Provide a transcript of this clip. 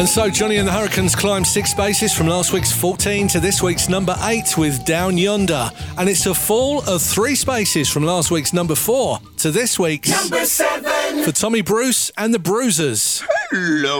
And so Johnny and the Hurricanes climb 6 spaces from last week's 14 to this week's number 8 with Down Yonder. And it's a fall of 3 spaces from last week's number 4 to this week's number 7 for Tommy Bruce and the Bruisers. Hello.